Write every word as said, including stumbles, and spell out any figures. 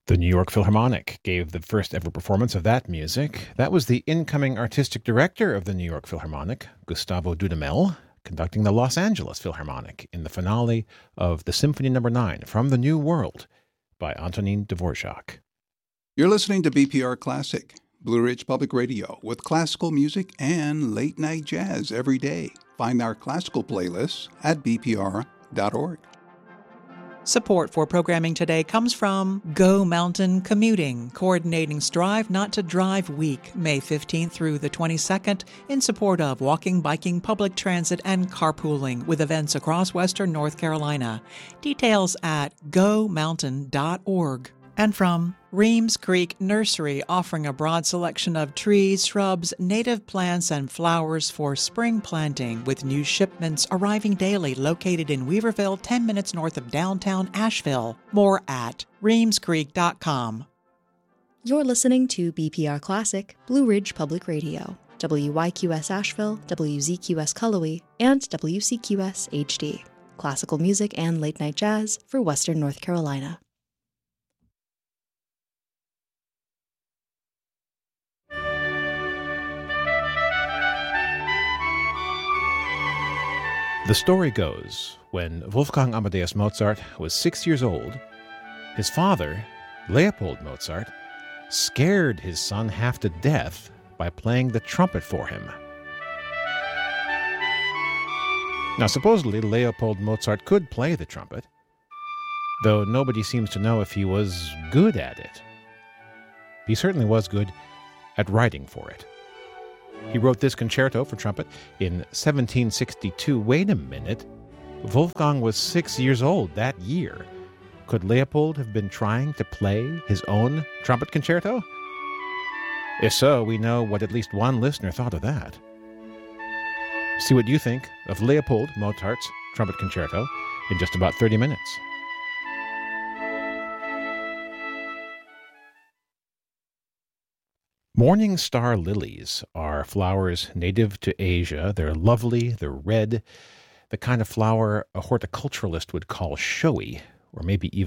The New York Philharmonic gave the first ever performance of that music. That was the incoming artistic director of the New York Philharmonic, Gustavo Dudamel, conducting the Los Angeles Philharmonic in the finale of the Symphony Number nine from the New World by Antonin Dvorak. You're listening to B P R Classic, Blue Ridge Public Radio, with classical music and late-night jazz every day. Find our classical playlists at b p r dot org. Support for programming today comes from Go Mountain Commuting, coordinating Strive Not to Drive Week, May fifteenth through the twenty-second, in support of walking, biking, public transit, and carpooling with events across western North Carolina. Details at go mountain dot org. And from Reams Creek Nursery, offering a broad selection of trees, shrubs, native plants, and flowers for spring planting, with new shipments arriving daily, located in Weaverville, ten minutes north of downtown Asheville. More at reams creek dot com. You're listening to B P R Classic, Blue Ridge Public Radio, W Y Q S Asheville, W Z Q S Cullowhee, and W C Q S H D. Classical music and late-night jazz for western North Carolina. The story goes, when Wolfgang Amadeus Mozart was six years old, his father, Leopold Mozart, scared his son half to death by playing the trumpet for him. Now, supposedly, Leopold Mozart could play the trumpet, though nobody seems to know if he was good at it. He certainly was good at writing for it. He wrote this concerto for trumpet in seventeen sixty-two. Wait a minute. Wolfgang was six years old that year. Could Leopold have been trying to play his own trumpet concerto? If so, we know what at least one listener thought of that. See what you think of Leopold Mozart's trumpet concerto in just about thirty minutes. Morning star lilies are flowers native to Asia. They're lovely, they're red, the kind of flower a horticulturalist would call showy, or maybe even